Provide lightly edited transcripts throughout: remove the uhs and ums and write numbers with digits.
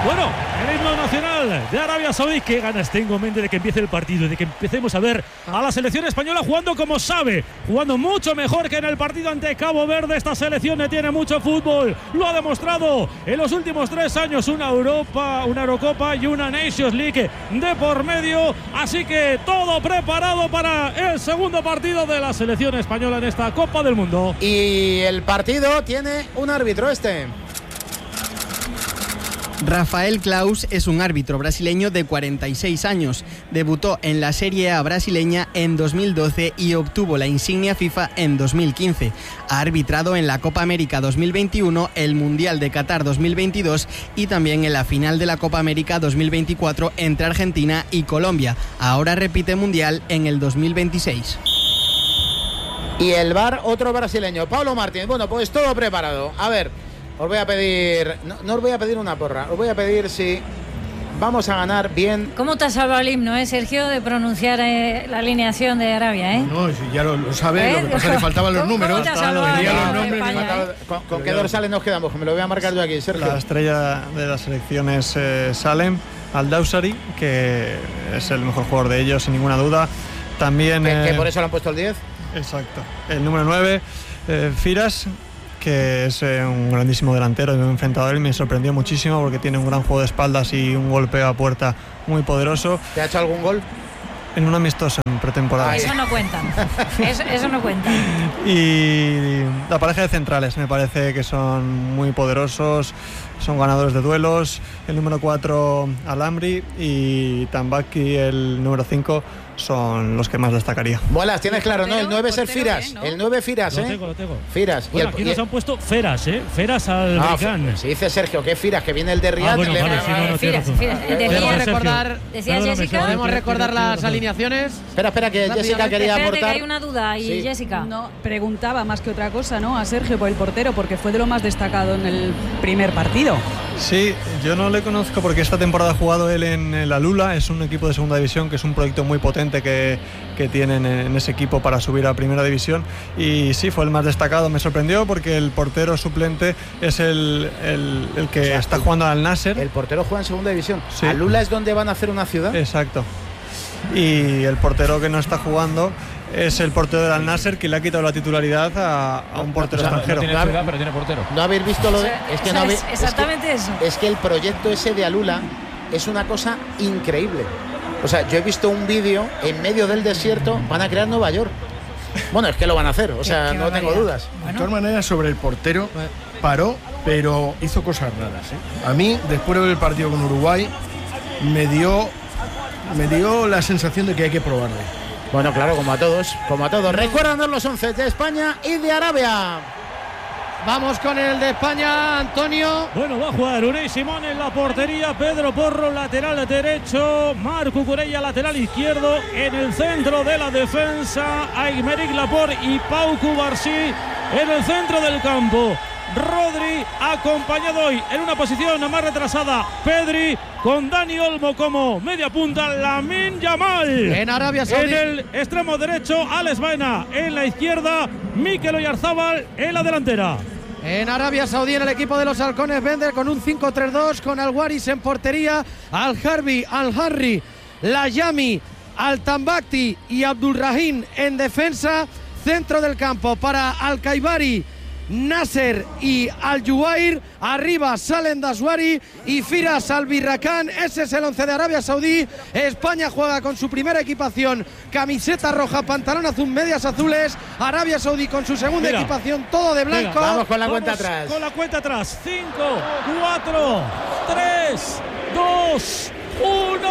Bueno, el himno nacional de Arabia Saudí. Qué ganas tengo, mente, de que empiece el partido, de que empecemos a ver a la selección española jugando como sabe, jugando mucho mejor que en el partido ante Cabo Verde. Esta selección tiene mucho fútbol, lo ha demostrado en los últimos 3 años, una Eurocopa y una Nations League de por medio. Así que todo preparado para el segundo partido de la selección española en esta Copa del Mundo. Y el partido tiene un árbitro Rafael Claus es un árbitro brasileño de 46 años. Debutó en la Serie A brasileña en 2012 y obtuvo la insignia FIFA en 2015. Ha arbitrado en la Copa América 2021, el Mundial de Qatar 2022 y también en la final de la Copa América 2024 entre Argentina y Colombia. Ahora repite Mundial en el 2026. Y el VAR, otro brasileño, Paulo Martínez. Bueno, pues todo preparado. A ver, os voy a pedir, no os voy a pedir una porra, os voy a pedir si vamos a ganar bien. ¿Cómo te has salvado el himno, Sergio, de pronunciar la alineación de Arabia? No, si ya lo sabe, lo que pasa es que le faltaban los números. ¿Con qué dorsales nos quedamos? Que me lo voy a marcar yo aquí, Sergio. La estrella de la selección es Salem Al-Dawsari, que es el mejor jugador de ellos, sin ninguna duda. También que por eso le han puesto el 10. Exacto. El número 9, Firas, que es un grandísimo delantero. Me he enfrentado a él y me sorprendió muchísimo porque tiene un gran juego de espaldas y un golpeo a puerta muy poderoso. ¿Te ha hecho algún gol? En un amistoso en pretemporada. Eso no cuenta. Eso no cuenta. Y la pareja de centrales me parece que son muy poderosos, son ganadores de duelos. El número 4, Alambri, y Tambaki, el número 5, son los que más destacaría. Bolas, tienes claro, ¿no? El 9 es el Firas. ¿No? El 9 Firas, Lo tengo. Firas. Bueno, aquí nos han puesto Feras, Feras al Ricán. Si dice Sergio que Firas, que viene el de Riyad. Bueno, ¿Podemos recordar las alineaciones? Espera, que Jessica quería aportar. Que hay una duda y Jessica. No, preguntaba más que otra cosa, ¿no? A Sergio por el portero, porque fue de lo más destacado en el primer partido. Sí, yo no le conozco porque esta temporada ha jugado él en la Lula, es un equipo de segunda división que es un proyecto muy potente que tienen en ese equipo para subir a primera división, y sí, fue el más destacado. Me sorprendió porque el portero suplente es el que está jugando al Nasser. El portero juega en segunda división. Sí. ¿A Lula es donde van a hacer una ciudad? Exacto. Y el portero que no está jugando es el portero del Al Nasser, que le ha quitado la titularidad a un portero extranjero. No tiene ciudad, pero tiene portero. ¿No habéis visto lo de...? Exactamente eso. Es que el proyecto ese de Alula es una cosa increíble. O sea, yo he visto un vídeo en medio del desierto, van a crear Nueva York. Bueno, es que lo van a hacer, o sea, no tengo dudas. De todas maneras, sobre el portero, paró, pero hizo cosas raras, A mí, después de ver el partido con Uruguay, me dio la sensación de que hay que probarle. Bueno, claro, como a todos. Recuérdanos los 11 de España y de Arabia. Vamos con el de España, Antonio. Bueno, va a jugar Unai Simón en la portería, Pedro Porro lateral derecho, Marc Cucurella lateral izquierdo, en el centro de la defensa Aymeric Laporte y Pau Cubarsí en el centro del campo. Rodri acompañado hoy en una posición más retrasada, Pedri, con Dani Olmo como media punta, Lamine Yamal en Arabia Saudí. En el extremo derecho, Alex Baena en la izquierda, Mikel Oyarzabal en la delantera. En Arabia Saudí, en el equipo de los halcones, Bender con un 5-3-2, con Al-Waris en portería, Al-Harbi, Al-Harri, Layami, Al-Tambakti y Abdulrahim en defensa. Centro del campo para Al-Kaibari, Nasser y Al-Juwair. Arriba Salem Daswari y Firas Al-Birrakan. Ese es el 11 de Arabia Saudí. España juega con su primera equipación, camiseta roja, pantalón azul, medias azules. Arabia Saudí con su segunda equipación, todo de blanco. Vamos con la cuenta atrás. Con la cuenta atrás. 5, 4, 3, 2, 1.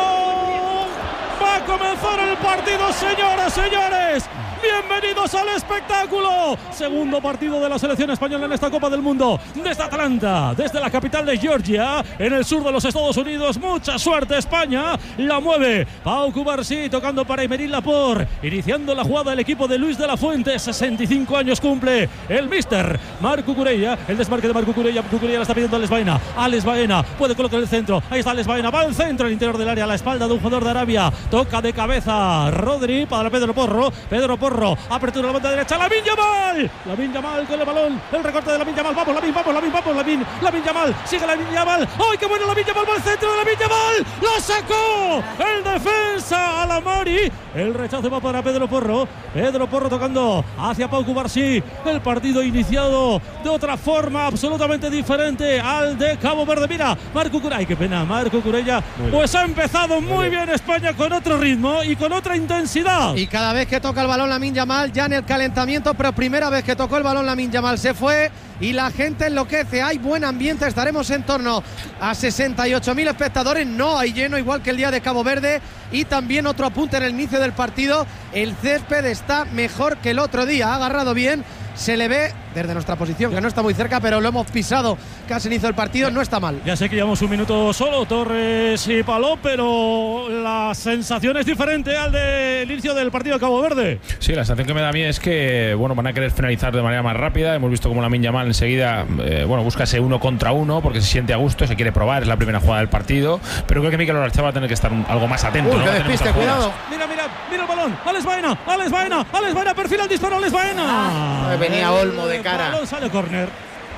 Va a comenzar el partido, señores. Bienvenidos al espectáculo. Segundo partido de la selección española en esta Copa del Mundo. Desde Atlanta, desde la capital de Georgia, en el sur de los Estados Unidos. Mucha suerte España. La mueve Pau Cubarsí tocando para Aymeric Laporte. Iniciando la jugada el equipo de Luis de la Fuente. 65 años cumple el míster Marc Cucurella. El desmarque de Marc Cucurella. Cucurella la está pidiendo Alex Baena. Alex Baena puede colocar el centro. Ahí está Alex Baena. Va al centro, al interior del área, a la espalda de un jugador de Arabia. Toca de cabeza Rodri para Pedro Porro. Pedro Porro Porro. Apertura de la banda derecha. Lamine Yamal con el balón. El recorte de Lamine Yamal. Vamos, Lamine Yamal. Sigue Lamine Yamal. ¡Ay, qué bueno Lamine Yamal! Va al centro de Lamine Yamal. ¡Lo sacó! El defensa Alamari. El rechazo va para Pedro Porro. Pedro Porro tocando hacia Pau Cubarsí. El partido iniciado de otra forma absolutamente diferente al de Cabo Verde. Mira, Marco Curella. Ay, qué pena, Marco Curella. Pues ha empezado muy bien España con otro ritmo y con otra intensidad. Y cada vez que toca el balón Lamine Yamal, ya en el calentamiento, pero primera vez que tocó el balón Lamine Yamal se fue y la gente enloquece. Hay buen ambiente, estaremos en torno a 68.000 espectadores. No hay lleno, igual que el día de Cabo Verde. Y también otro apunte en el inicio del partido: el césped está mejor que el otro día, ha agarrado bien. Se le ve desde nuestra posición, que no está muy cerca, pero lo hemos pisado casi inicio del partido, no está mal. Ya sé que llevamos un minuto solo, Torres y Paló, pero la sensación es diferente al del inicio del partido de Cabo Verde. Sí, la sensación que me da a mí es que van a querer finalizar de manera más rápida. Hemos visto como Lamine Yamal enseguida busca ese 1 contra 1 porque se siente a gusto, se quiere probar, es la primera jugada del partido, pero creo que Mikel Oyarzabal va a tener que estar algo más atento. Que despiste, cuidado. Mira el balón. Alex Baena, perfila el disparo, Alex Baena. Venía Olmo de cara. El balón sale córner.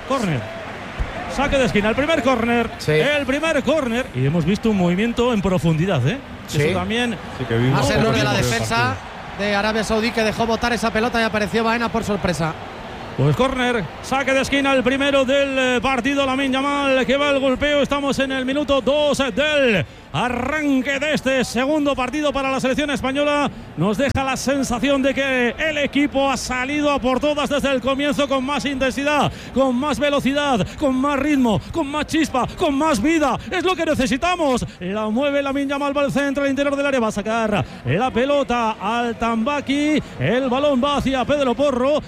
Saque de esquina, el primer córner. Sí. Y hemos visto un movimiento en profundidad, Sí. Eso también. Más error de la defensa de Arabia Saudí, que dejó botar esa pelota y apareció Baena por sorpresa. Pues córner, saque de esquina, el primero del partido. Lamine Yamal que va al golpeo. Estamos en el minuto 2 del arranque de este segundo partido para la selección española. Nos deja la sensación de que el equipo ha salido a por todas desde el comienzo, con más intensidad, con más velocidad, con más ritmo, con más chispa, con más vida. Es lo que necesitamos. La mueve Lamine Yamal, va al centro, al interior del área, va a sacar la pelota al Tambaqui. El balón va hacia Pedro Porro.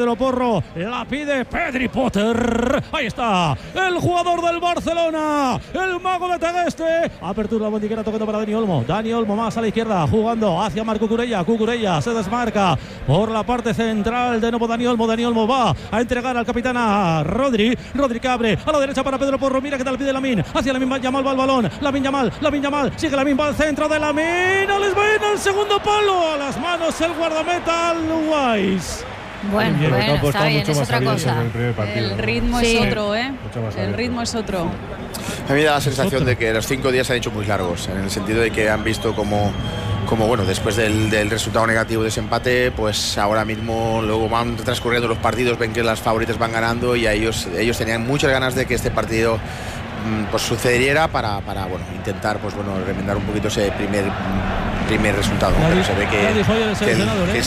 La pide Pedri Potter. Ahí está el jugador del Barcelona, el mago de Tegueste. Apertura la bandiquera, tocando para Dani Olmo más a la izquierda, jugando hacia Marco Curella. Cucurella se desmarca por la parte central. De nuevo Dani Olmo va a entregar al capitán a Rodri que abre a la derecha para Pedro Porro. Mira que tal pide Lamine, hacia Lamine Yamal va el balón. Lamine Yamal, sigue Lamine, va al centro de Lamine. Les va en el segundo palo, a las manos el guardameta Luis. Bueno, está bien, es otra cosa. El ritmo es otro, El ritmo es otro. A mí me da la sensación de que los 5 días se han hecho muy largos, en el sentido de que han visto como después del resultado negativo de ese empate, pues ahora mismo luego van transcurriendo los partidos, ven que las favoritas van ganando y ellos tenían muchas ganas de que este partido pues sucediera para intentar remendar un poquito ese primer resultado, pero se ve que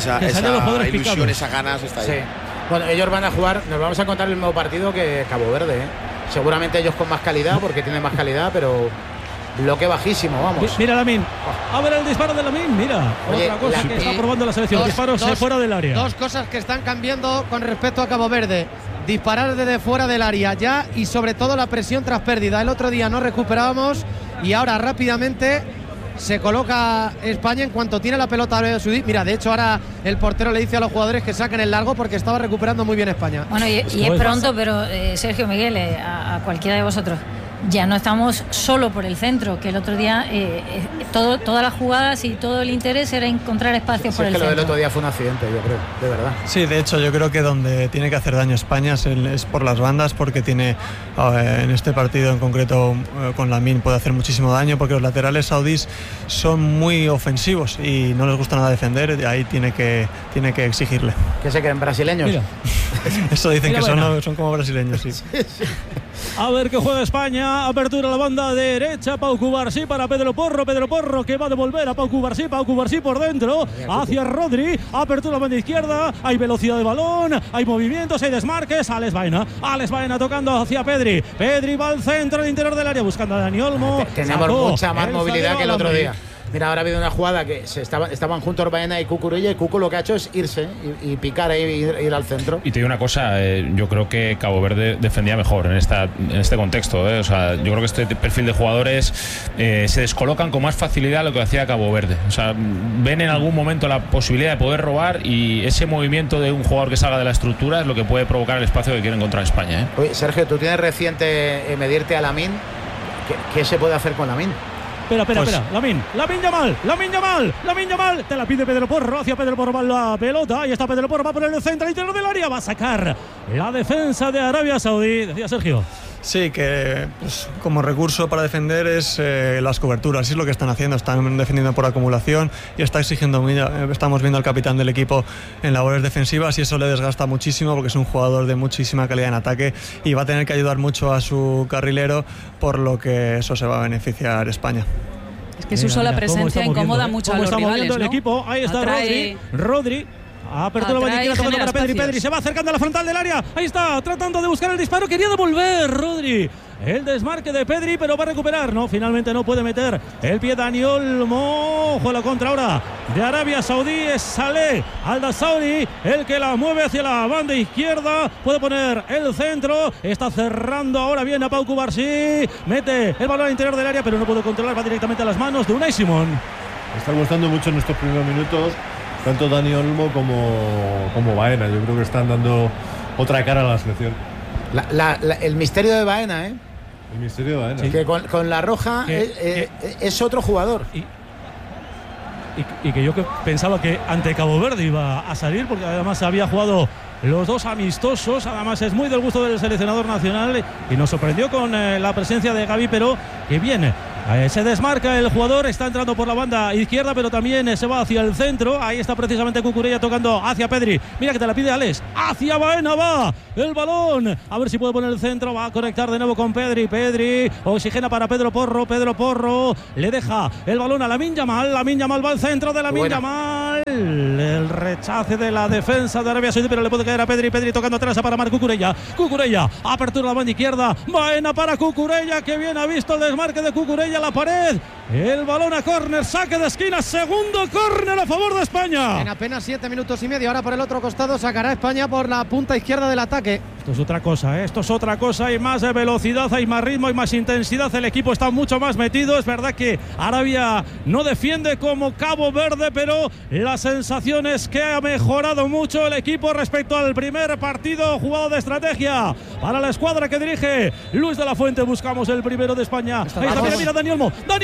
esa ilusión, esas ganas está ahí. Sí. Bueno, ellos van a jugar, nos vamos a encontrar el mismo partido que Cabo Verde, seguramente ellos con más calidad porque tienen más calidad, pero bloque bajísimo, vamos. Mira Lamine, a ver el disparo de Lamine, mira. Otra cosa que está probando la selección, disparos fuera del área. Dos cosas que están cambiando con respecto a Cabo Verde: disparar desde fuera del área ya, y sobre todo la presión tras pérdida. El otro día no recuperábamos y ahora rápidamente se coloca España en cuanto tiene la pelota Arabia Saudí. Mira, de hecho ahora el portero le dice a los jugadores que saquen el largo porque estaba recuperando muy bien España. Bueno, y es pronto, pero Sergio, Miguel, a cualquiera de vosotros, ya no estamos solo por el centro, que el otro día todas las jugadas y todo el interés era encontrar espacios por el centro. Lo del otro día fue un accidente, yo creo, de verdad. Sí, de hecho yo creo que donde tiene que hacer daño España es por las bandas, porque tiene en este partido en concreto con Lamine puede hacer muchísimo daño, porque los laterales saudíes son muy ofensivos y no les gusta nada defender, y ahí tiene que exigirle. ¿Qué se creen, brasileños? Mira. Eso dicen que son como brasileños, sí. A ver qué juega España. Apertura a la banda derecha. Pau Cubarsí para Pedro Porro que va a devolver a Pau Cubarsí por dentro hacia Rodri. Apertura a la banda izquierda. Hay velocidad de balón, hay movimientos, hay desmarques. Alex Baena tocando hacia Pedri va al centro, al interior del área, buscando a Dani Olmo. Tenemos mucha más movilidad que el otro día. Mira, ahora ha habido una jugada que estaban juntos Baena y Cucurella, y Cucu lo que ha hecho es irse y picar ahí, ir al centro. Y te digo una cosa, yo creo que Cabo Verde defendía mejor en este contexto, O sea, yo creo que este perfil de jugadores se descolocan con más facilidad de lo que hacía Cabo Verde. O sea, ven en algún momento la posibilidad de poder robar, y ese movimiento de un jugador que salga de la estructura es lo que puede provocar el espacio que quiere encontrar España. Oye, Sergio, tú tienes reciente medirte a Lamine. ¿Qué se puede hacer con Lamine? Espera. Lamine Yamal. Te la pide Pedro Porro. Hacia Pedro Porro va la pelota. Ahí está Pedro Porro. Va por el centro interior del área. Va a sacar la defensa de Arabia Saudí. Decía Sergio. Sí, que pues, como recurso para defender es las coberturas. Es lo que están haciendo. Están defendiendo por acumulación y está exigiendo. Estamos viendo al capitán del equipo en labores defensivas y eso le desgasta muchísimo porque es un jugador de muchísima calidad en ataque y va a tener que ayudar mucho a su carrilero, por lo que eso se va a beneficiar España. Es que su sola presencia incomoda mucho a los rivales, ¿no? El equipo. Ahí está Rodri. Apertura Vallequera tocando para Pedri se va acercando a la frontal del área. Ahí está, tratando de buscar el disparo. Quería devolver Rodri el desmarque de Pedri, pero va a recuperar. No, finalmente no puede meter el pie Dani Olmo. Ojo, la contra ahora de Arabia Saudí. Es Saleh Al-Dasauri el que la mueve hacia la banda izquierda. Puede poner el centro. Está cerrando ahora bien a Pau Cubarsí. Mete el balón al interior del área, pero no puede controlar. Va directamente a las manos de Unai Simón. Me está gustando mucho en estos primeros minutos tanto Dani Olmo como Baena. Yo creo que están dando otra cara a la selección. El misterio de Baena, ¿eh? El misterio de Baena. Sí. Que con la roja es otro jugador. Y que yo pensaba que ante Cabo Verde iba a salir, porque además había jugado los dos amistosos. Además es muy del gusto del seleccionador nacional y nos sorprendió con la presencia de Gavi, pero que viene. Se desmarca el jugador, está entrando por la banda izquierda, pero también se va hacia el centro. Ahí está precisamente Cucurella tocando hacia Pedri. Mira que te la pide Alex. Hacia Baena va el balón. A ver si puede poner el centro. Va a conectar de nuevo con Pedri. Oxigena para Pedro Porro. Le deja el balón a Lamine Yamal. Lamine Yamal va al centro de Lamine Yamal. El rechace de la defensa de Arabia Saudí, pero le puede caer a Pedri tocando atrás para Marc Cucurella. Apertura a la banda izquierda. Baena para Cucurella, que bien ha visto el desmarque de Cucurella. La pared, el balón a córner, saque de esquina, segundo córner a favor de España. En apenas 7 minutos y medio, ahora por el otro costado sacará España por la punta izquierda del ataque. Esto es otra cosa, hay más velocidad, hay más ritmo, hay más intensidad, el equipo está mucho más metido. Es verdad que Arabia no defiende como Cabo Verde, pero la sensación es que ha mejorado mucho el equipo respecto al primer partido jugado de estrategia para la escuadra que dirige Luis de la Fuente. Buscamos el primero de España. Ahí está, mira Dani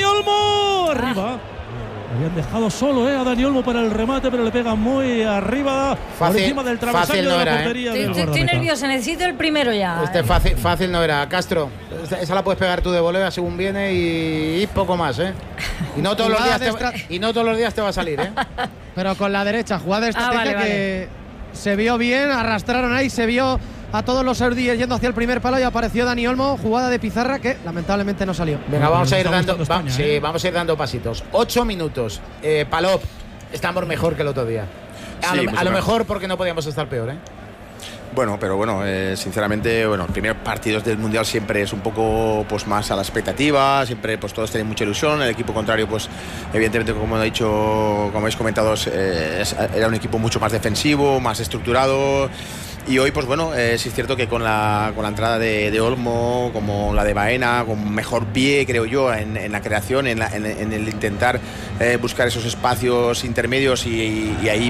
Olmo, arriba. Habían dejado solo a Dani Olmo para el remate, pero le pega muy arriba, por encima del travesaño de la portería. Estoy nervioso, necesito el primero ya. Fácil no era. Castro, esa la puedes pegar tú de volea según viene y poco más, ¿eh? Y no todos los días te va a salir, ¿eh? Pero con la derecha, jugada de estrategia que se vio bien, arrastraron ahí, se vio a todos los saudíes yendo hacia el primer palo y apareció Dani Olmo, jugada de pizarra que lamentablemente no salió. Venga, vamos a ir dando pasitos. 8 minutos. Palop, estamos mejor que el otro día. A lo mejor porque no podíamos estar peor, ¿eh? Bueno, pero sinceramente, los primeros partidos del Mundial siempre es un poco más a la expectativa, siempre todos tienen mucha ilusión. El equipo contrario, evidentemente, como habéis comentado, era un equipo mucho más defensivo, más estructurado. Y hoy, sí es cierto que con la entrada de Olmo, como la de Baena, con mejor pie, creo yo, en la creación, en el intentar buscar esos espacios intermedios y ahí,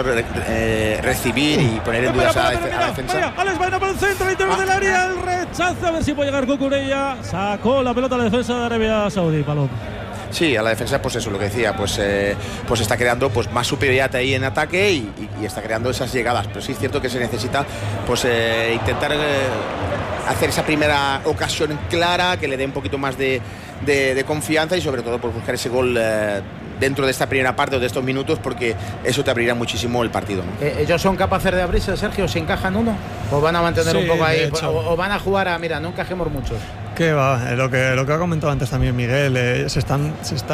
recibir y poner en duda a la defensa. Alex Baena por el centro, interior del área, el rechazo, a ver si puede llegar Cucurella. Sacó la pelota a la defensa de Arabia Saudí, Palop. Sí, a la defensa, eso, lo que decía, está creando más superioridad ahí en ataque y está creando esas llegadas. Pero sí es cierto que se necesita intentar hacer esa primera ocasión clara, que le dé un poquito más de confianza y sobre todo buscar ese gol dentro de esta primera parte o de estos minutos, porque eso te abrirá muchísimo el partido, ¿no? ¿Ellos son capaces de abrirse, Sergio? ¿Se encajan uno? ¿O van a mantener un poco ahí? ¿O van a jugar a, no encajemos muchos? ¿Qué va? Lo que ha comentado antes también Miguel, se están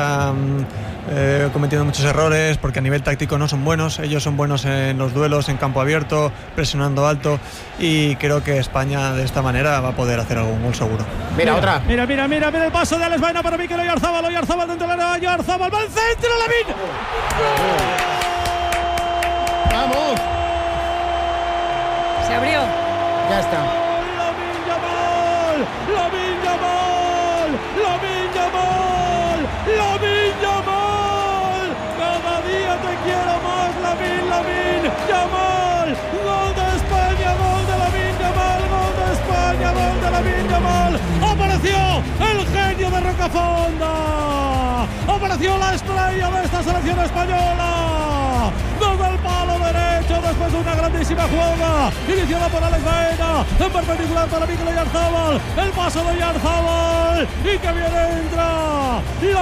cometiendo muchos errores porque a nivel táctico no son buenos. Ellos son buenos en los duelos, en campo abierto, presionando alto, y creo que España de esta manera va a poder hacer algún gol seguro. Mira otra. Mira el paso de Alex Baena para Mikel Oyarzabal dentro de la área. Oyarzabal va al centro, Lamine. ¡Vamos! Se abrió. Ya está. Lamine Yamal, cada día te quiero más, Lamine Yamal, gol de España, gol de Lamine Yamal, gol de España, gol de Lamine Yamal. Apareció el genio de Rocafonda. Apareció la estrella de esta selección española. Desde el palo derecho, después de una grandísima jugada iniciada por Alex Baena, en perpendicular para Mikel Oyarzabal. El paso de Oyarzabal y que bien entra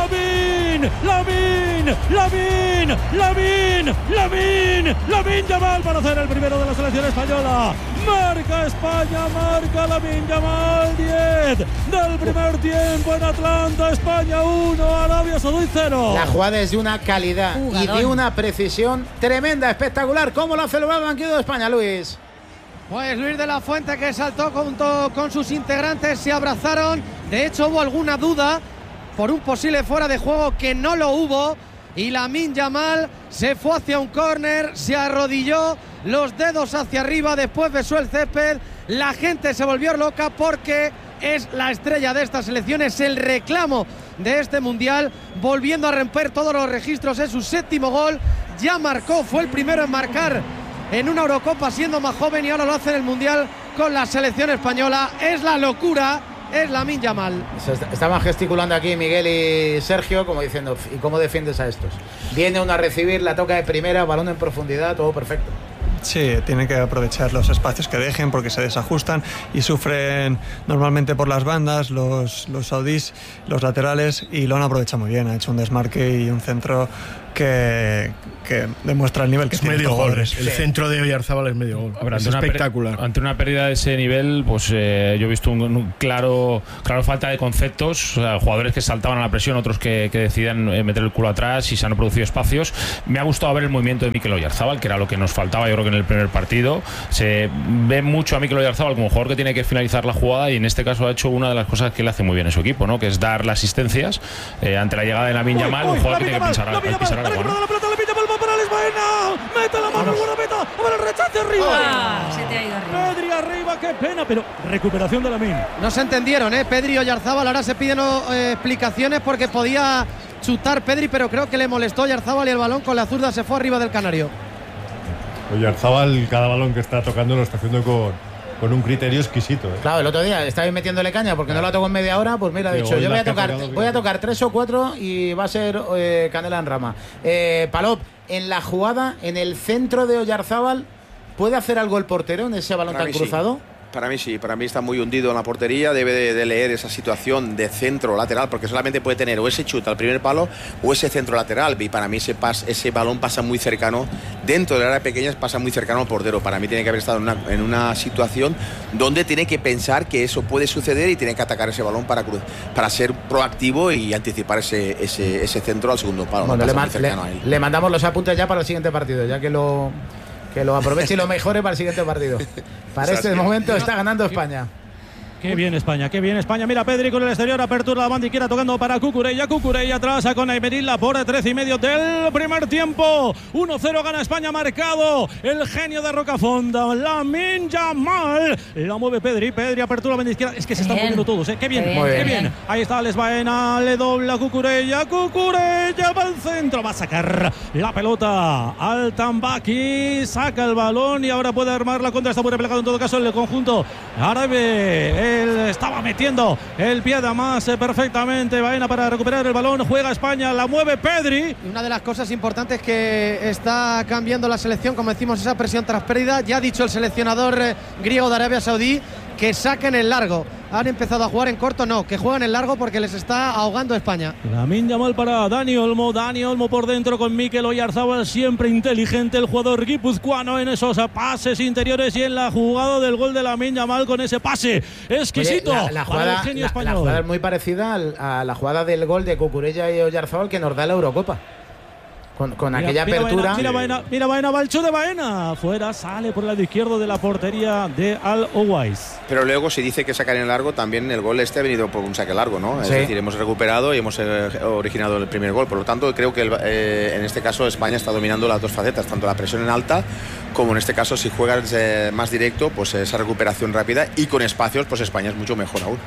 Lamine Yamal para hacer el primero de la selección española. Marca España, marca Lamine Yamal. 10 del primer tiempo en Atlanta. España 1, Arabia Saudí 0. La jugada es de una calidad y de una precisión tremenda, espectacular. ¿Cómo lo ha celebrado el banquillo de España, Luis? Pues Luis de la Fuente, que saltó junto con sus integrantes, se abrazaron. De hecho, hubo alguna duda por un posible fuera de juego, que no lo hubo. Y Lamine Yamal se fue hacia un córner, se arrodilló, los dedos hacia arriba, después besó el césped. La gente se volvió loca porque es la estrella de esta selección, es el reclamo de este mundial, volviendo a romper todos los registros. Es su 7º gol, ya marcó, fue el primero en marcar en una Eurocopa siendo más joven y ahora lo hace en el mundial con la selección española. Es la locura. Es Lamine Yamal. Estaban gesticulando aquí Miguel y Sergio, como diciendo, ¿y cómo defiendes a estos? Viene uno a recibir, la toca de primera, balón en profundidad, todo perfecto. Sí, tienen que aprovechar los espacios que dejen porque se desajustan y sufren normalmente por las bandas los saudíes, los laterales, y lo han aprovechado muy bien. Ha hecho un desmarque y un centro que demuestra el nivel que tiene estos jugadores. El centro de Oyarzabal es medio gol. Es espectacular. Ante una pérdida de ese nivel, pues yo he visto un claro falta de conceptos. O sea, jugadores que saltaban a la presión, otros que decían meter el culo atrás y se han producido espacios. Me ha gustado ver el movimiento de Mikel Oyarzabal, que era lo que nos faltaba, yo creo que en el primer partido. Se ve mucho a Mikel Oyarzabal como jugador que tiene que finalizar la jugada, y en este caso ha hecho una de las cosas que le hace muy bien a su equipo, ¿no? Que es dar las asistencias ante la llegada de Lamine Yamal, un jugador que tiene que pisar agua, ¿no? La pelota le pilla para Alex Baena. Mete la mano al guardameta. A ver el rechace arriba. Se te ha ido arriba. Pedri arriba, qué pena, pero recuperación de Lamine. No se entendieron, Pedri y Oyarzabal. Ahora se piden explicaciones porque podía chutar Pedri, pero creo que le molestó Oyarzabal y el balón con la zurda se fue arriba del canario. Oyarzabal, cada balón que está tocando lo está haciendo con un criterio exquisito. Claro, el otro día estaba metiéndole caña porque no la tocó en media hora. Pues mira, ha dicho, yo voy a tocar 3 o 4 y va a ser canela en rama. Palop, en la jugada, en el centro de Oyarzabal, ¿puede hacer algo el portero en ese balón tan cruzado? Sí. Para mí sí, para mí está muy hundido en la portería, debe de leer esa situación de centro lateral, porque solamente puede tener o ese chute al primer palo o ese centro lateral, y para mí ese balón pasa muy cercano, dentro del área pequeña pasa muy cercano al portero. Para mí tiene que haber estado en una situación donde tiene que pensar que eso puede suceder y tiene que atacar ese balón para ser proactivo y anticipar ese centro al segundo palo. Bueno, le mandamos los apuntes ya para el siguiente partido, ya que lo aproveche y lo mejore para el siguiente partido. Para este momento está ganando España. Qué bien España, qué bien España. Mira Pedri con el exterior, apertura la banda izquierda tocando para Cucurella. Cucurella atrás con Emeril Laporte, 13,5 del primer tiempo. 1-0 gana España, marcado el genio de Rocafonda, Lamine Yamal. La mueve Pedri, apertura la banda izquierda. Es que se están moviendo todos, Qué bien, qué bien. Ahí está Alex Baena, le dobla Cucurella va al centro, va a sacar la pelota al Tambaqui, saca el balón y ahora puede armar la contra. Está muy replegado en todo caso el conjunto árabe. Él estaba metiendo el pie de más perfectamente. Baena para recuperar el balón. Juega España, la mueve Pedri. Una de las cosas importantes que está cambiando la selección, como decimos, esa presión tras pérdida. Ya ha dicho el seleccionador griego de Arabia Saudí que saquen el largo. Han empezado a jugar en corto, no, que jueguen en largo porque les está ahogando España. Lamine Yamal para Dani Olmo por dentro con Mikel Oyarzabal, siempre inteligente el jugador guipuzcoano en esos pases interiores y en la jugada del gol de Lamine Yamal con ese pase exquisito. Oye, la jugada es muy parecida a la jugada del gol de Cucurella y Oyarzabal que nos da la Eurocopa. Con aquella apertura. Mira Baena, va el chute de Baena. Fuera, sale por el lado izquierdo de la portería de Al Owais. Pero luego se dice que sacar en largo, también el gol ha venido por un saque largo, ¿no? Sí. Es decir, hemos recuperado y hemos originado el primer gol. Por lo tanto, creo que en este caso España está dominando las dos facetas, tanto la presión en alta como en este caso si juegas más directo, pues esa recuperación rápida y con espacios, pues España es mucho mejor aún.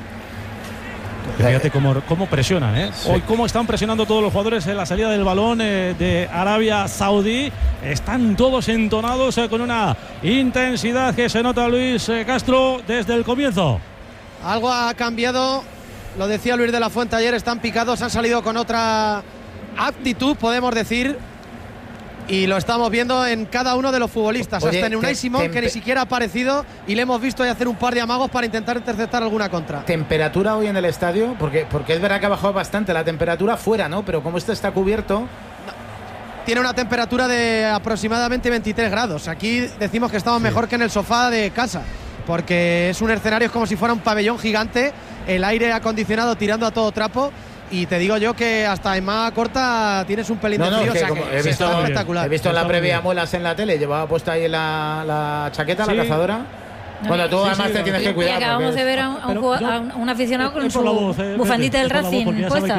Fíjate cómo presionan, Sí. Hoy cómo están presionando todos los jugadores en la salida del balón de Arabia Saudí. Están todos entonados con una intensidad que se nota, Luis Castro, desde el comienzo. Algo ha cambiado lo decía Luis de la Fuente ayer, están picados, han salido con otra actitud, podemos decir, y lo estamos viendo en cada uno de los futbolistas. Oye, hasta en Unai Simón, que ni siquiera ha aparecido, y le hemos visto ahí hacer un par de amagos para intentar interceptar alguna contra. ¿Temperatura hoy en el estadio? Porque es verdad que ha bajado bastante la temperatura fuera, ¿no? Pero como esto está cubierto... Tiene una temperatura de aproximadamente 23 grados. Aquí decimos que estamos mejor que en el sofá de casa, porque es un escenario como si fuera un pabellón gigante, el aire acondicionado tirando a todo trapo. Y te digo yo que hasta en más corta tienes un pelín de frío, o sea que está espectacular. He visto en la previa muelas en la tele, llevaba puesta ahí la chaqueta, la cazadora. Bueno, tú además te tienes que cuidar. Y acabamos de ver a un aficionado con su bufandita del Racing puesta.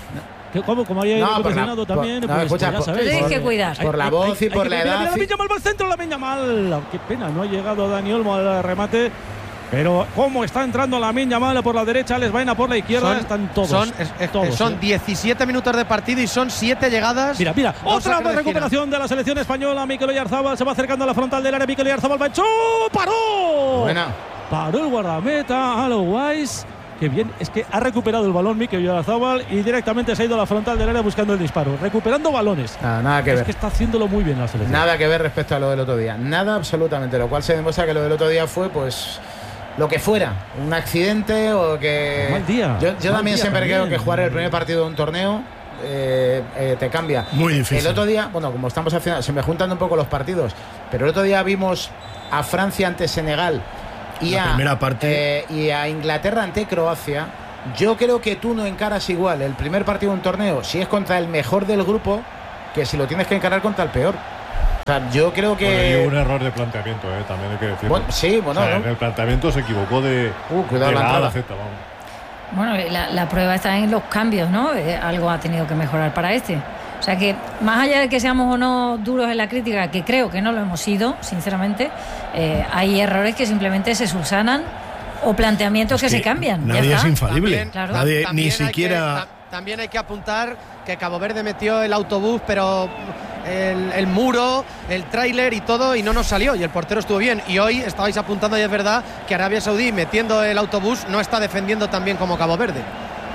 Como había patrocinado también, escucha, ya sabes. Tienes que cuidar. Por la voz y por la edad. La Minya Mal va al centro, la Minya Mal. Qué pena, no ha llegado Dani Olmo al remate. Pero cómo está entrando la Minya Mal por la derecha, les vaina por la izquierda, están todos. Son 17 minutos de partido y son 7 llegadas. Mira, otra recuperación de la selección española. Mikel Oyarzabal se va acercando a la frontal del área. Mikel Oyarzabal va hecho, paró. Buena. Paró el guardameta, Alois. Qué bien, es que ha recuperado el balón Mikel Oyarzabal y directamente se ha ido a la frontal del área buscando el disparo, recuperando balones. Nada que ver. Es que está haciéndolo muy bien la selección. Nada que ver respecto a lo del otro día. Nada absolutamente, lo cual se demuestra que lo del otro día fue pues lo que fuera, un accidente o que... Mal día. Yo también siempre creo que jugar el primer partido de un torneo te cambia. Muy difícil. El otro día, bueno, como estamos haciendo, se me juntan un poco los partidos, pero el otro día vimos a Francia ante Senegal y primera parte. Y a Inglaterra ante Croacia. Yo creo que tú no encaras igual el primer partido de un torneo si es contra el mejor del grupo que si lo tienes que encarar contra el peor. O sea, yo creo que... Bueno, y un error de planteamiento, también hay que decirlo. Bueno, sí, bueno, o sea, ¿no? En el planteamiento se equivocó de la A a la Z, vamos. Bueno, la prueba está en los cambios, ¿no? Algo ha tenido que mejorar para este. O sea que, más allá de que seamos o no duros en la crítica, que creo que no lo hemos sido, sinceramente, hay errores que simplemente se subsanan o planteamientos que se cambian. Nadie es infalible. También, claro, nadie, ni siquiera... También hay que apuntar que Cabo Verde metió el autobús, pero el muro, el tráiler y todo, y no nos salió, y el portero estuvo bien. Y hoy estabais apuntando, y es verdad, que Arabia Saudí, metiendo el autobús, no está defendiendo tan bien como Cabo Verde.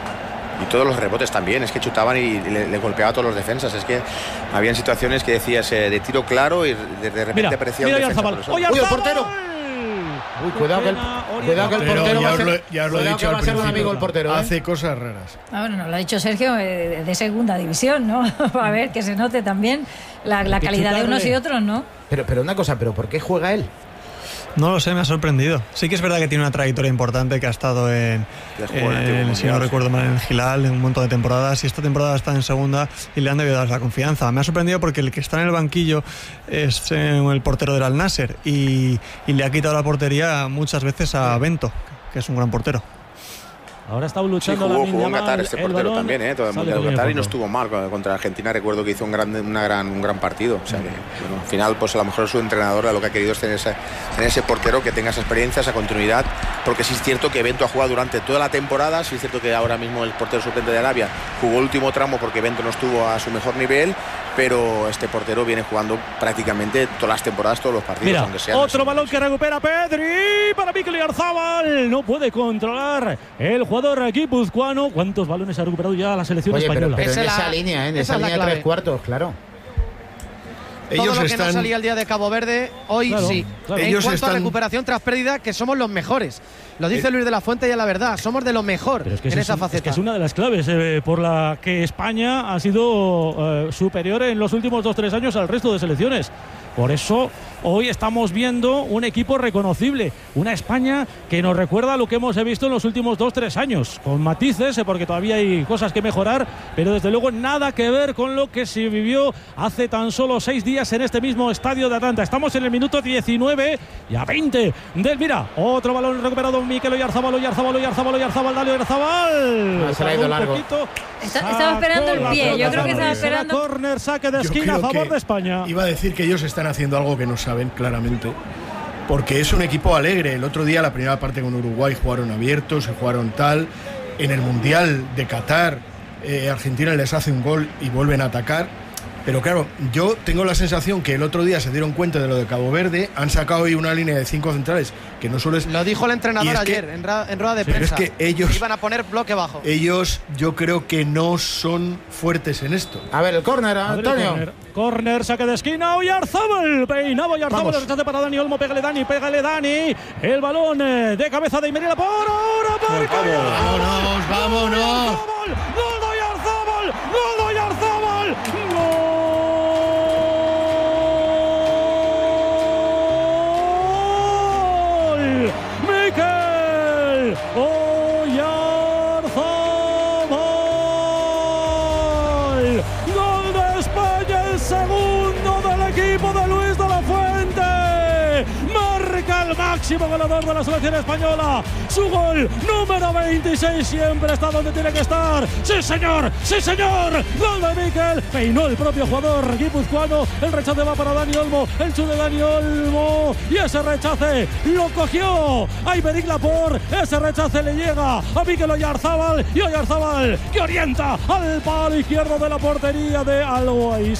Y todos los rebotes también, es que chutaban y le golpeaba a todos los defensas. Es que habían situaciones que decías de tiro claro y de repente aparecía un defensa. ¡Uy, el portero! Uy, cuidado que el portero va a ser un amigo el portero. Hace cosas raras. Bueno, nos lo ha dicho Sergio, de segunda división, ¿no? A ver, que se note también la calidad de unos y otros, ¿no? Pero una cosa, ¿pero por qué juega él? No lo sé, me ha sorprendido. Sí que es verdad que tiene una trayectoria importante, que ha estado si no recuerdo mal, en el Hilal en un montón de temporadas, y esta temporada está en segunda y le han debido dar la confianza. Me ha sorprendido porque el que está en el banquillo es el portero del Al-Nassr y le ha quitado la portería muchas veces a Bento, que es un gran portero. Ahora está luchando. Sí, jugó en Qatar este portero también, todo el Mundial de Qatar, y no estuvo mal contra Argentina. Recuerdo que hizo un gran partido. O sea que, bueno, al final, pues a lo mejor su entrenador lo que ha querido es tener ese portero que tenga esa experiencia, esa continuidad, porque sí es cierto que Bento ha jugado durante toda la temporada. Sí es cierto que ahora mismo el portero suplente de Arabia jugó el último tramo porque Bento no estuvo a su mejor nivel, pero este portero viene jugando prácticamente todas las temporadas, todos los partidos. Mira, aunque sea otro balón que recupera Pedri para Mikel Oyarzabal. No puede controlar el jugador guipuzcoano. ¿Cuántos balones ha recuperado ya la selección española? Pero en esa línea, en esa línea de 3/4, claro. Todo lo que no salía el día de Cabo Verde, hoy sí. Claro. En cuanto a recuperación tras pérdida, que somos los mejores. Lo dice Luis de la Fuente, y es la verdad, somos de lo mejor en esa faceta. Es que es una de las claves por la que España ha sido superior en los últimos 2-3 años al resto de selecciones. Por eso hoy estamos viendo un equipo reconocible, una España que nos recuerda a lo que hemos visto en los últimos 2-3 años, con matices, porque todavía hay cosas que mejorar, pero desde luego nada que ver con lo que se vivió hace tan solo 6 días en este mismo estadio de Atlanta. Estamos en el minuto 19 y a 20 del... Mira, otro balón recuperado, Mikel Oyarzabal, dale Oyarzabal. Se le ha ido largo. Estaba esperando el pie, yo creo que estaba esperando... Córner, saque de esquina a favor de España. Iba a decir que ellos están haciendo algo que no saben claramente, porque es un equipo alegre. El otro día, la primera parte con Uruguay, jugaron abiertos, se jugaron tal. En el Mundial de Qatar, Argentina les hace un gol y vuelven a atacar. Pero claro, yo tengo la sensación que el otro día se dieron cuenta de lo de Cabo Verde, han sacado hoy una línea de 5 centrales, que no solo es... Lo dijo el entrenador ayer en rueda de prensa. Pero es que ellos... Iban a poner bloque bajo. Ellos yo creo que no son fuertes en esto. A ver, el córner, Antonio. Córner, saque de esquina, Oyarzábal. Peinaba Oyarzábal, el rechace para Dani Olmo. Pégale Dani. El balón de cabeza de Imerila por ahora. Vámonos. ¡Gol de Oyarzábal! Mikel Oyarzábal. Gol de España, el segundo del equipo de Luis de la Fuente. Marca el máximo goleador de la selección española. Su gol número 26 siempre está donde tiene que estar. ¡Sí, señor! Gol de Mikel. Peinó el propio jugador guipuzcoano. El rechace va para Dani Olmo. El chute de Dani Olmo. Y ese rechace lo cogió Aymeric Laporte. Ese rechace le llega a Mikel Oyarzábal. Y Oyarzábal que orienta al palo izquierdo de la portería de Always.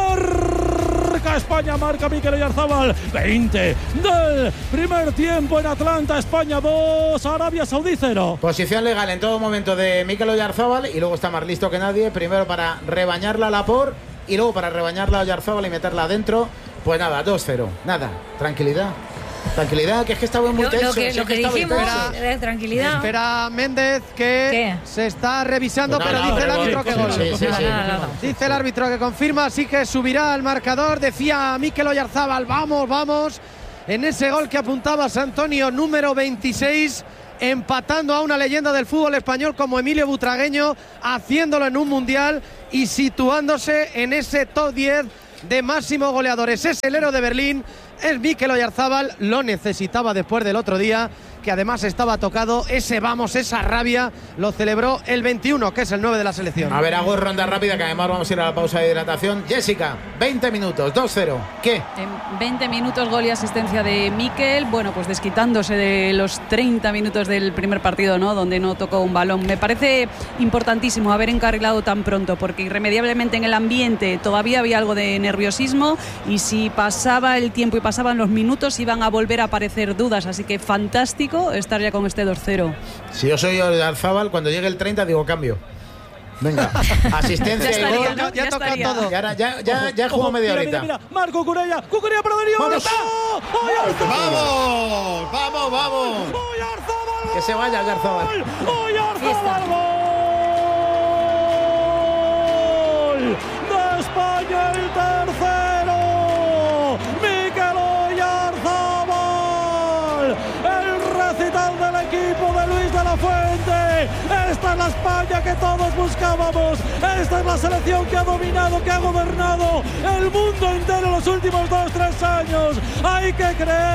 Marca España, marca Mikel Oyarzábal. 20 del primer tiempo en Atlanta. España 2, Arabia Saudí 0. Posición legal en todo momento de Mikel Oyarzábal y luego está más listo que nadie. Primero para rebañarla a Laporte y luego para rebañarla a Oyarzábal y meterla adentro. Pues nada, 2-0. Nada, tranquilidad, que es que estaba muy tenso. Lo que dijimos, tranquilidad. Espera Méndez que se está revisando, pero dice el árbitro que gol. Dice el árbitro que confirma, así que subirá al marcador. Decía Mikel Oyarzábal, vamos. En ese gol que apuntabas, Antonio, número 26, empatando a una leyenda del fútbol español como Emilio Butragueño, haciéndolo en un mundial y situándose en ese top 10 de máximos goleadores. Es el héroe de Berlín, es Mikel Oyarzábal, lo necesitaba después del otro día, que además estaba tocado. Esa rabia lo celebró el 21, que es el 9 de la selección. A ver, hago ronda rápida, que además vamos a ir a la pausa de hidratación. Jessica, 20 minutos, 2-0. ¿Qué? En 20 minutos gol y asistencia de Mikel. Bueno, pues desquitándose de los 30 minutos del primer partido, ¿no? Donde no tocó un balón. Me parece importantísimo haber encarrilado tan pronto, porque irremediablemente en el ambiente todavía había algo de nerviosismo, y si pasaba el tiempo y pasaban los minutos iban a volver a aparecer dudas. Así que fantástico estar ya con este 2-0. Si yo soy Oyarzábal, cuando llegue el 30 digo cambio. Venga, asistencia y gol. Ya toca todo. Y ahora ya jugó media horita. Mira, Marco Cucurella para Dani Olmo. ¡Vamos! Oyarzábal. Que se vaya Oyarzábal. Oyarzábal, gol de España, el tercero. Mikel Oyarzábal, el recital del equipo de Luis de la Fuente. Esta es la España que todos buscábamos. Esta es la selección que ha dominado, que ha gobernado el mundo entero en los últimos 2-3 años. Hay que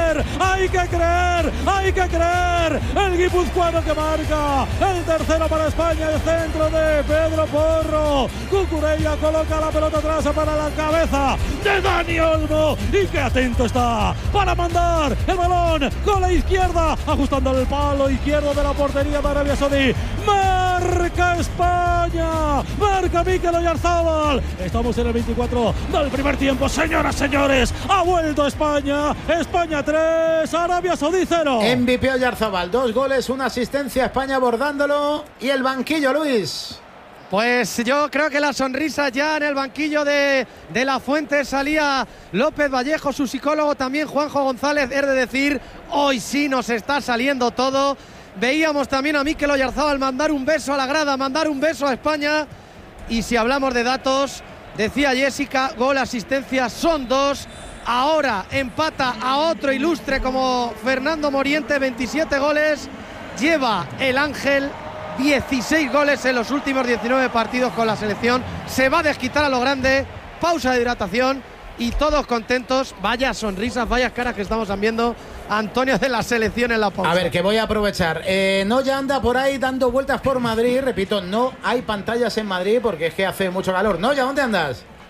creer. El guipuzcoano que marca el tercero para España, el centro de Pedro Porro. Cucurella coloca la pelota atrás para la cabeza de Dani Olmo, y que atento está para mandar el balón con la izquierda, ajustando el palo izquierdo de la portería de Arabia Saudí. Marca España, marca Mikel Oyarzábal. Estamos en el 24 del primer tiempo, señoras, señores. Ha vuelto España. España 3, Arabia Saudí 0. MVP Oyarzábal, 2 goles, 1 asistencia, España abordándolo. Y el banquillo, Luis. Pues yo creo que la sonrisa ya en el banquillo de la Fuente. Salía López Vallejo, su psicólogo, también Juanjo González. Es de decir, hoy sí nos está saliendo todo. Veíamos también a Mikel Oyarzábal mandar un beso a la grada, mandar un beso a España. Y si hablamos de datos, decía Jessica, gol, asistencia, son 2. Ahora empata a otro ilustre como Fernando Moriente, 27 goles. Lleva el Ángel 16 goles en los últimos 19 partidos con la selección. Se va a desquitar a lo grande. Pausa de hidratación y todos contentos. Vaya sonrisas, vaya caras que estamos viendo, Antonio, de la selección en la pausa. A ver, que voy a aprovechar. No ya anda por ahí dando vueltas por Madrid. Repito, no hay pantallas en Madrid porque es que hace mucho calor. No, ¿ya dónde andas?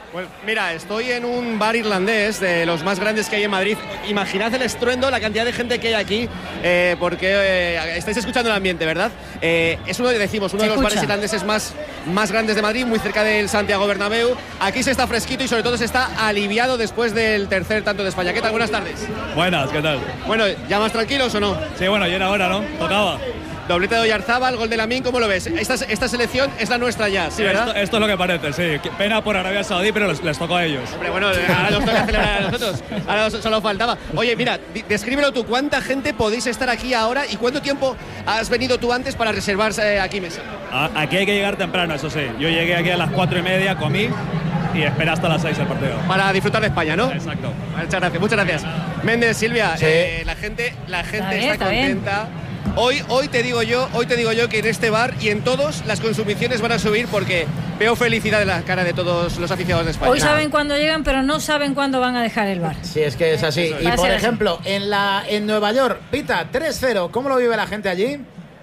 Pues mira, estoy en un bar irlandés de los más grandes que hay en Madrid. Imaginad el estruendo, la cantidad de gente que hay aquí, porque estáis escuchando el ambiente, ¿verdad? Es uno de los bares irlandeses más grandes de Madrid, muy cerca del Santiago Bernabéu. Aquí se está fresquito y sobre todo se está aliviado después del tercer tanto de España. ¿Qué tal? Buenas tardes. Buenas, ¿qué tal? Bueno, ¿ya más tranquilos o no? Sí, bueno, ya era hora, ¿no? Tocaba. Doblete de Oyarzabal, gol de Lamine, ¿cómo lo ves? Esta selección es la nuestra ya, ¿sí, verdad? Esto es lo que parece, sí. Pena por Arabia Saudí, pero les tocó a ellos. Hombre, bueno, ahora nos toca celebrar a nosotros. Ahora solo faltaba. Oye, mira, descríbelo tú. ¿Cuánta gente podéis estar aquí ahora y cuánto tiempo has venido tú antes para reservarse aquí mesa? Aquí hay que llegar temprano, eso sí. Yo llegué aquí a las 4:30, comí y esperé hasta las 6 el partido. Para disfrutar de España, ¿no? Exacto. Muchas gracias. Méndez, Silvia, sí. La gente está contenta. Hoy te digo yo que en este bar y en todos las consumiciones van a subir porque veo felicidad en la cara de todos los aficionados de España. Hoy saben cuándo llegan, pero no saben cuándo van a dejar el bar. Sí, es que es así. Y por ejemplo, en Nueva York, Pita, 3-0, ¿cómo lo vive la gente allí?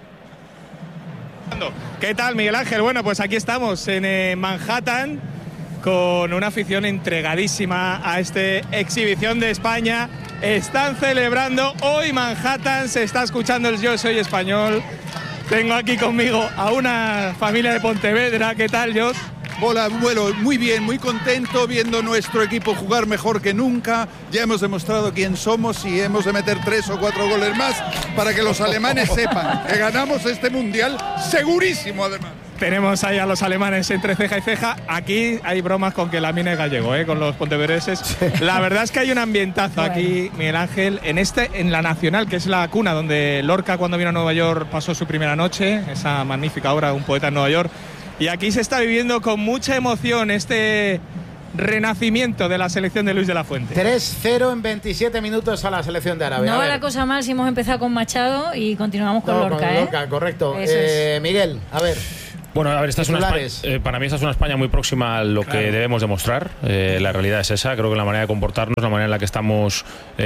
¿Qué tal, Miguel Ángel? Bueno, pues aquí estamos en Manhattan con una afición entregadísima a esta exhibición de España. Están celebrando hoy Manhattan, se está escuchando el Yo Soy Español. Tengo aquí conmigo a una familia de Pontevedra. ¿Qué tal, Jos? Hola, bueno, muy bien, muy contento viendo nuestro equipo jugar mejor que nunca. Ya hemos demostrado quién somos y hemos de meter 3 o 4 goles más para que los alemanes sepan que ganamos este mundial segurísimo, además. Tenemos ahí a los alemanes entre ceja y ceja. Aquí hay bromas con que Lamine es gallego, con los pontevedreses. La verdad es que hay un ambientazo aquí, Miguel Ángel, en la Nacional, que es la cuna donde Lorca, cuando vino a Nueva York, pasó su primera noche, esa magnífica obra, Un poeta en Nueva York. Y aquí se está viviendo con mucha emoción este renacimiento de la selección de Luis de la Fuente. 3-0 en 27 minutos a la selección de Arabia. No va la cosa mal si hemos empezado con Machado y continuamos con Lorca. Con Lorca, correcto. Miguel, a ver. Bueno, a ver, para mí esta es una España muy próxima a lo que debemos demostrar. La realidad es esa. Creo que la manera de comportarnos, la manera en la que estamos,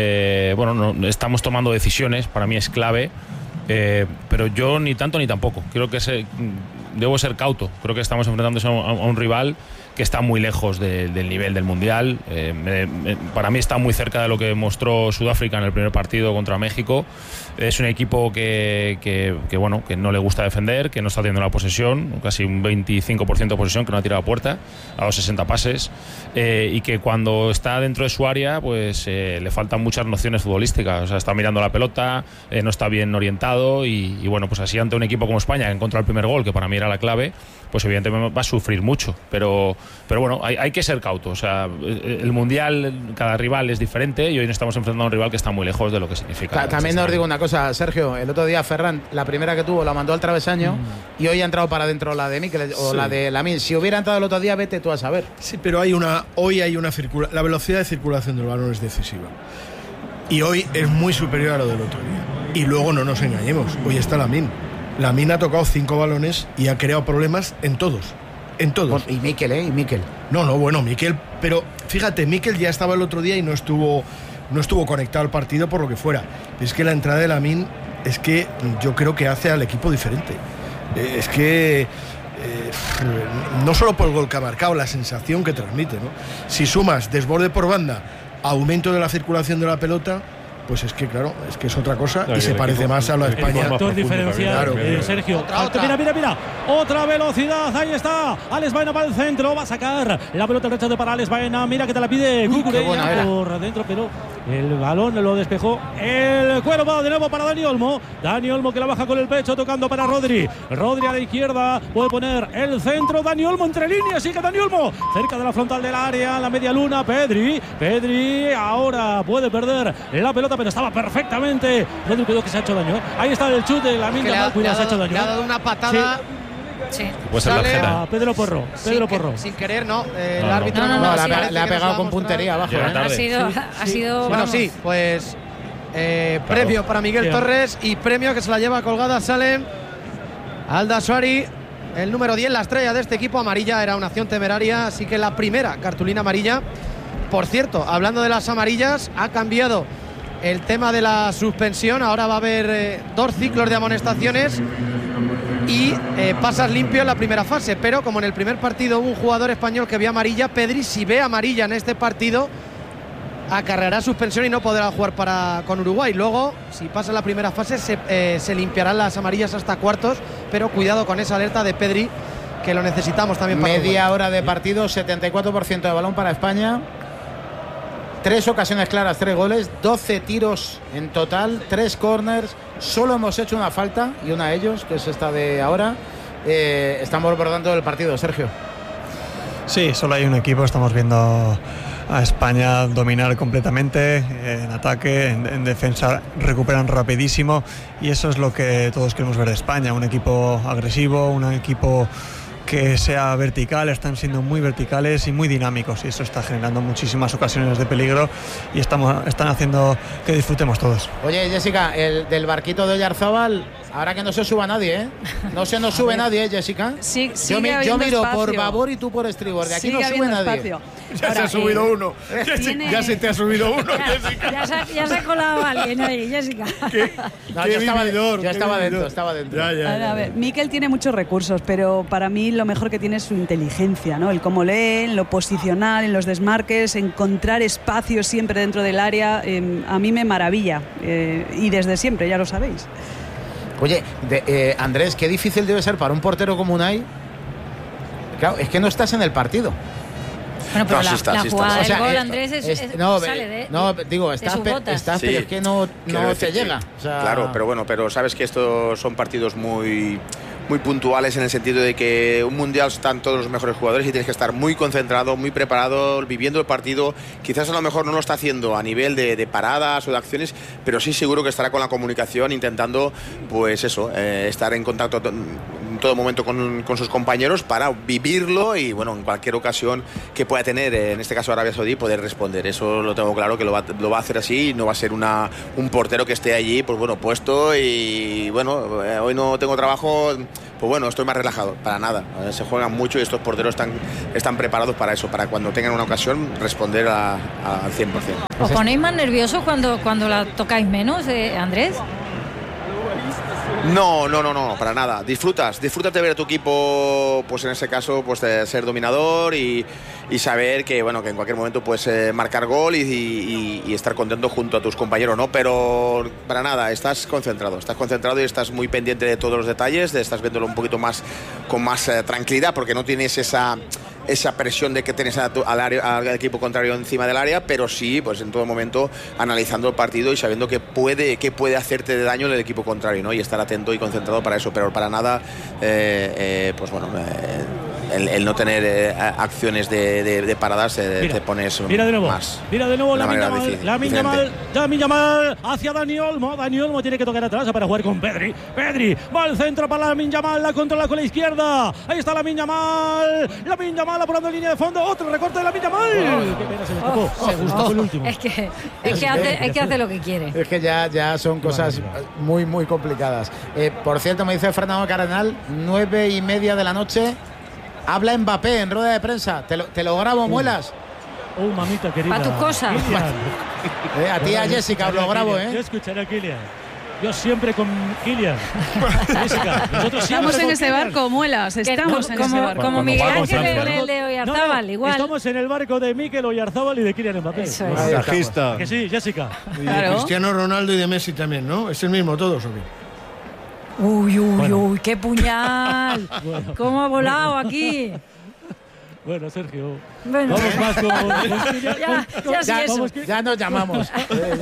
estamos tomando decisiones, para mí es clave. Pero yo ni tanto ni tampoco. Creo que debo ser cauto. Creo que estamos enfrentándose a un rival que está muy lejos del nivel del Mundial. Para mí está muy cerca de lo que mostró Sudáfrica en el primer partido contra México. Es un equipo que no le gusta defender, que no está teniendo la posesión, casi un 25% de posesión, que no ha tirado a puerta, ha dado 60 pases, y que cuando está dentro de su área pues le faltan muchas nociones futbolísticas. O sea, está mirando la pelota, no está bien orientado y bueno, pues así ante un equipo como España que encontró el primer gol, que para mí era la clave, pues evidentemente va a sufrir mucho, pero bueno, hay que ser cautos. O sea, el Mundial, cada rival es diferente y hoy nos estamos enfrentando a un rival que está muy lejos de lo que significa. También os digo una cosa, Sergio, el otro día Ferran, la primera que tuvo la mandó al travesaño y hoy ha entrado para adentro la de Mikel o la de Lamine. Si hubiera entrado el otro día, vete tú a saber. Sí, pero hoy hay una la velocidad de circulación del balón es decisiva. Y hoy es muy superior a lo del otro día. Y luego no nos engañemos, hoy está Lamine. Lamine ha tocado 5 balones y ha creado problemas en todos. En todos. Y Mikel, ¿eh? Y Mikel. Bueno, Mikel, pero fíjate, Mikel ya estaba el otro día y no estuvo conectado al partido por lo que fuera. Es que la entrada de Lamine es que yo creo que hace al equipo diferente. Es que no solo por el gol que ha marcado, la sensación que transmite, ¿no? Si sumas desborde por banda, aumento de la circulación de la pelota, pues es que claro, es que es otra cosa y se parece más a la España. El factor diferencial, Sergio. Mira, otra velocidad, ahí está. Alex Baena para el centro, va a sacar la pelota derecha para Alex Baena. Mira que te la pide Cucurella por adentro, pero el balón lo despejó. El cuero va de nuevo para Dani Olmo. Dani Olmo que la baja con el pecho, tocando para Rodri. Rodri a la izquierda, puede poner el centro. Dani Olmo entre líneas, sigue Dani Olmo. Cerca de la frontal del área, la media luna, Pedri ahora puede perder la pelota, pero estaba perfectamente. Rodri, cuidado que se ha hecho daño. Ahí está el chute de la Minda. Cuidado, se ha hecho daño. Le ha dado una patada. Sí. Pues a Pedro Porro. Sin querer, no. El árbitro le ha pegado con puntería abajo. Ha sido. Bueno, sí, pues premio para Miguel Torres y premio que se la lleva colgada Salem Aldasuari, el número 10, la estrella de este equipo. Amarilla, era una acción temeraria, así que la primera cartulina amarilla. Por cierto, hablando de las amarillas, ha cambiado el tema de la suspensión. Ahora va a haber 2 ciclos de amonestaciones y pasas limpio en la primera fase, pero como en el primer partido hubo un jugador español que vio amarilla, Pedri, si ve amarilla en este partido, acarreará suspensión y no podrá jugar con Uruguay. Luego, si pasa la primera fase, se limpiarán las amarillas hasta cuartos, pero cuidado con esa alerta de Pedri, que lo necesitamos también para media hora de partido, 74% de balón para España, 3 ocasiones claras, 3 goles, 12 tiros en total, 3 corners, solo hemos hecho una falta y una a ellos, que es esta de ahora. Estamos por tanto el partido, Sergio. Sí, solo hay un equipo, estamos viendo a España dominar completamente en ataque, en defensa recuperan rapidísimo, y eso es lo que todos queremos ver de España, un equipo agresivo, un equipo que sea vertical. Están siendo muy verticales y muy dinámicos, y eso está generando muchísimas ocasiones de peligro y están haciendo que disfrutemos todos. Oye, Jessica, el del barquito de Oyarzábal, ahora que no se suba nadie, ¿eh? No se nos sube nadie, Jessica. Sí, yo miro espacio por babor y tú por estribor. De aquí sigue no sube nadie. Espacio. Ya ahora, se ha subido uno. Ya se te ha subido uno, Jessica. Ya se ha colado alguien ahí, Jessica. No, yo estaba dentro. A ver, Mikel tiene muchos recursos, pero para mí lo mejor que tiene es su inteligencia, ¿no? El cómo lee, en lo posicional, en los desmarques, encontrar espacios siempre dentro del área. A mí me maravilla. Y desde siempre, ya lo sabéis. Oye, Andrés, qué difícil debe ser para un portero como Unai. Claro, es que no estás en el partido. Bueno, pero la jugada del gol, Andrés, estás, pero es que no te llega. O sea, claro, pero sabes que estos son partidos muy puntuales, en el sentido de que un mundial están todos los mejores jugadores y tienes que estar muy concentrado, muy preparado, viviendo el partido. Quizás a lo mejor no lo está haciendo a nivel de paradas o de acciones, pero sí seguro que estará con la comunicación, intentando pues eso, estar en contacto en todo momento con sus compañeros para vivirlo y bueno, en cualquier ocasión que pueda tener, en este caso Arabia Saudí, poder responder. Eso lo tengo claro, que lo va a hacer así, y no va a ser un portero que esté allí pues bueno, puesto y bueno, hoy no tengo trabajo, pues bueno, estoy más relajado. Para nada, se juegan mucho y estos porteros están preparados para eso, para cuando tengan una ocasión responder al 100%. ¿Os ponéis más nerviosos cuando la tocáis menos, Andrés? No, para nada. Disfrútate ver a tu equipo, pues en ese caso, pues de ser dominador y saber que bueno, que en cualquier momento puedes marcar gol y estar contento junto a tus compañeros, ¿no? Pero para nada, estás concentrado y estás muy pendiente de todos los detalles, estás viéndolo un poquito más con más tranquilidad, porque no tienes esa presión de que tienes al equipo contrario encima del área, pero sí, pues en todo momento analizando el partido y sabiendo que puede hacerte de daño el equipo contrario, ¿no? Y estar atento y concentrado para eso, pero para nada, pues bueno, el no tener acciones de paradas te pones mira de nuevo, más. Mira de nuevo Lamine Yamal hacia Dani Olmo. Dani Olmo tiene que tocar atrás para jugar con Pedri. Pedri va al centro para Lamine Yamal, la controla con la izquierda. Ahí está Lamine Yamal apurando en línea de fondo. Otro recorte de Lamine Yamal. Qué pena, se le escapó. Se gustó el último. Es que hace lo que quiere. Es que ya son cosas muy, muy complicadas. Por cierto, me dice Fernando Cardenal, 9:30 de la noche. Habla Mbappé en rueda de prensa. Te lo grabo, Muelas. Mamita querida. Para tus cosas. A ti, a Jessica, lo grabo, Yo escucharé a Kylian. Yo siempre con Kylian. Jessica, nosotros estamos en ese barco, Muelas. Estamos en ese barco. Como Miguel Ángel en el de Oyarzábal, igual. Estamos en el barco de Mikel Oyarzábal y de Kylian Mbappé. Eso es. Que sí, Jessica. Y de Cristiano Ronaldo y de Messi también, ¿no? Es el mismo todos, ¿o qué? Uy, qué puñal. Bueno. ¿Cómo ha volado aquí? Bueno, Sergio. Bueno. Vamos más con ya nos llamamos.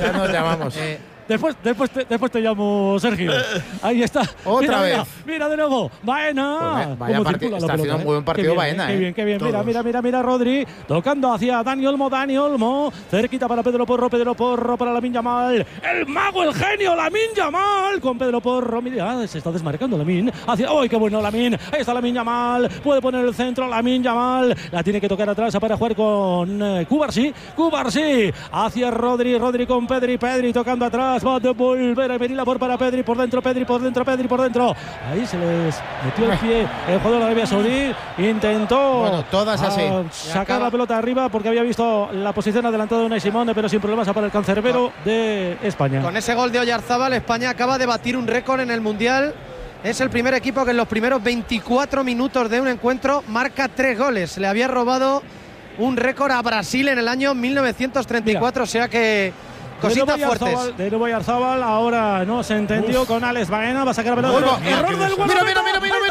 Después te llamo, Sergio. Ahí está. Otra vez. Mira de nuevo. Baena. Vaya partido. Está haciendo un buen partido Baena. Qué bien. Mira, Rodri. Tocando hacia Dani Olmo. Cerquita para Pedro Porro para Lamine Yamal. El mago, el genio, Lamine Yamal. Con Pedro Porro. Mira, se está desmarcando Lamine. ¡Ay, qué bueno Lamine! Ahí está Lamine Yamal. Puede poner el centro Lamine Yamal. La tiene que tocar atrás para jugar con Cubarsí. Hacia Rodri con Pedri tocando atrás. Va a devolver a venir para Pedri por dentro. Ahí se les metió el pie el jugador de Arabia Saudí. Intentó todas así sacar la pelota arriba porque había visto la posición adelantada de Unai Simón, pero sin problemas para el cancerbero de España. Con ese gol de Oyarzábal, España acaba de batir un récord en el Mundial es el primer equipo que en los primeros 24 minutos de un encuentro marca 3 goles. Le había robado un récord a Brasil en el año 1934, o sea que cositas fuertes. De nuevo Oyarzábal, ahora no se entendió con Alex Baena, va a sacar la pelota. Error del guardameta.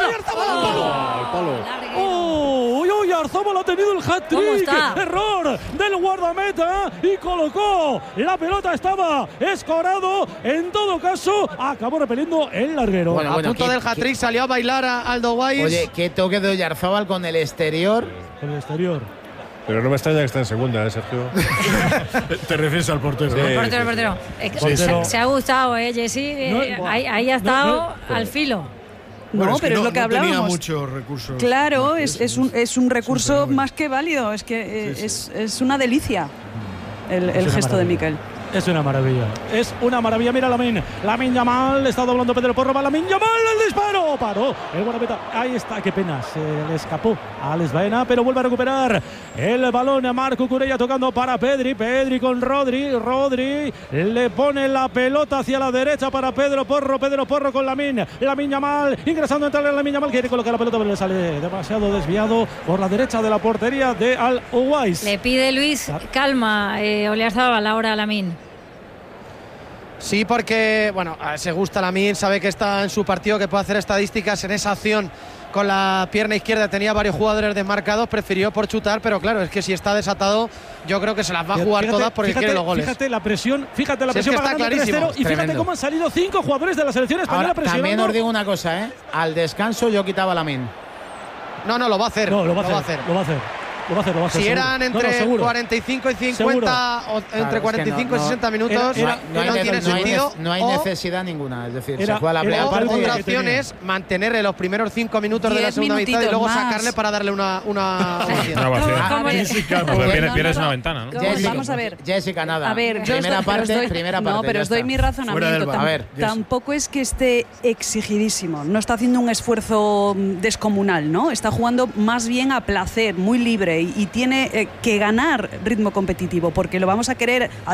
Oyarzábal ha tenido el hat-trick. Error del guardameta y colocó la pelota, estaba escorado. En todo caso, acabó repeliendo el larguero. A punto del hat-trick salió a bailar a Aldo Weiss. Oye, qué toque de Oyarzábal con el exterior. Con el exterior. Pero no me extraña que esté en segunda, Sergio. Te refieres al portero. Sí. El portero. Se ha gustado, Jessy. Ahí ha estado al filo. No, pero es lo que hablábamos. Tenía muchos recursos. Claro, es un recurso más que válido. Es que es una delicia el gesto de Mikel. Es una maravilla. Es una maravilla. Mira Lamine Yamal. Está doblando Pedro Porro. Va Lamine Yamal. El disparo. Paró el guardameta. Ahí está. Qué pena. Se le escapó a Alex Baena. Pero vuelve a recuperar el balón a Marco Curella tocando para Pedri. Pedri con Rodri. Rodri le pone la pelota hacia la derecha para Pedro Porro. Pedro Porro con Lamine Yamal. Ingresando a entrar Lamine Yamal. Quiere colocar la pelota, pero le sale demasiado desviado por la derecha de la portería de Al Uwais. Le pide Luis calma. Oyarzábal ahora a Lamine. Sí, porque se gusta Lamine, sabe que está en su partido, que puede hacer estadísticas en esa acción con la pierna izquierda. Tenía varios jugadores desmarcados, prefirió por chutar, pero claro, es que si está desatado, yo creo que se las va a jugar todas porque quiere los goles. Fíjate la presión para está clarísimo. Y fíjate cómo han salido 5 jugadores de la selección española presionando. También os digo una cosa, al descanso yo quitaba a Lamine. No, lo va a hacer. Lo va a hacer. Si eran entre 45 y 50 o entre 45 y 60 minutos, no tiene sentido. No hay necesidad ninguna. Es decir, se juega la primera parte. Otra opción es mantenerle los primeros 5 minutos de la segunda mitad y luego sacarle para darle una pierdes una ventana, ¿no? Vamos a ver. Jessica, nada. A ver, primera parte. No, pero os doy mi razonamiento. Tampoco es que esté exigidísimo. No está haciendo un esfuerzo descomunal, ¿no? Está jugando más bien a placer, muy libre. Y tiene que ganar ritmo competitivo, porque lo vamos a querer